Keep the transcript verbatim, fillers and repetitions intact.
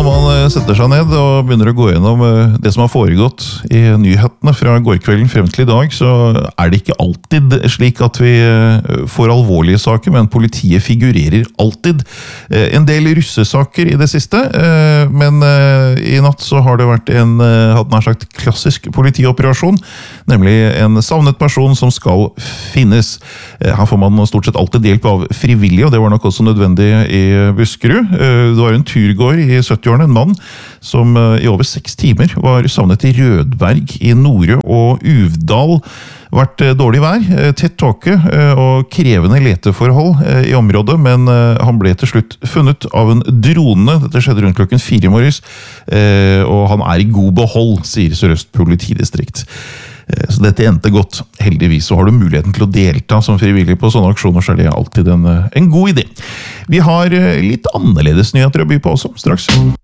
når man setter seg ned og begynner å gå gjennom det som har foregått i nyhetene fra gårkvelden frem til i dag, så er det ikke alltid slik at vi får alvorlige saker, men politiet figurerer alltid. En del russesaker i det siste, men i natt så har det vært en, hadde nær sagt, klassisk politioperasjon, nemlig en savnet person som skal finnes. Her får man stort sett alltid hjelp av frivillige, og det var nok også nødvendig i Buskerud. Det var en turgåer i syttiårene, en mann som i over seks timer var savnet i Rødberg, i Nore og Uvdal. Vært dårlig vær, tett tåke og krevende leteforhold i området, men han ble til slutt funnet av en drone. Dette skjedde rundt klokken fire i morges, og han er i god behold, sier Sør-Øst politidistrikt. Så dette endte godt, heldigvis, og har du muligheten til å delta som frivillig på sånne aksjoner, så er det alltid en, en god idé. Vi har litt annerledes nyheter å by på også, straks.